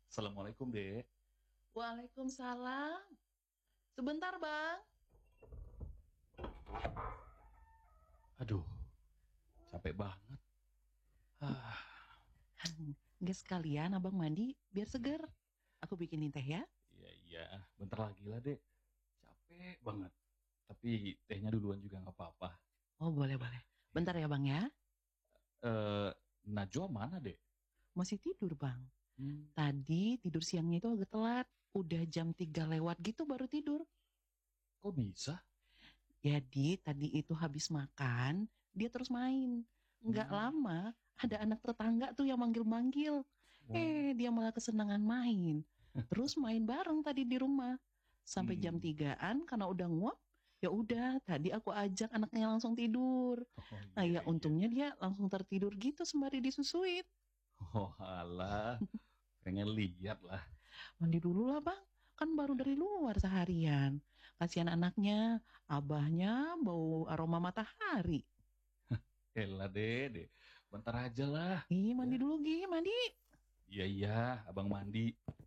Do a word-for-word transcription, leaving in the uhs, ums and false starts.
Assalamualaikum, Dek. Waalaikumsalam. Sebentar, Bang. Aduh, capek banget. Ah, Nggak sekalian abang mandi, biar seger. Aku bikinin teh ya. iya iya, bentar lagi lah, Dek. Capek banget. Tapi tehnya duluan juga nggak apa-apa. Oh, boleh-boleh. Bentar Iya. ya, Bang ya. Eh, Najwa mana, Dek? Masih tidur, Bang. Hmm, Tadi tidur siangnya itu agak telat. Udah jam tiga lewat gitu baru tidur. kok bisa? Jadi tadi itu habis makan, dia terus main. Nggak Hmm, lama, ada anak tetangga tuh yang manggil-manggil. oh, Eh, dia malah kesenangan main. Terus main bareng tadi di rumah. Sampai jam hmm. tigaan karena udah nguap, ya udah tadi aku ajak anaknya langsung tidur. Oh Nah iya ya iya. untungnya dia langsung tertidur gitu sembari disusuin. Oh alah, pengen lihat lah. Mandi dulu lah bang, kan baru dari luar seharian. Kasihan anaknya, abahnya bau aroma matahari. Elah, Dek, Dek. Bentar aja lah. Ih mandi Ya, dulu Gi, mandi. iya iya, Abang mandi.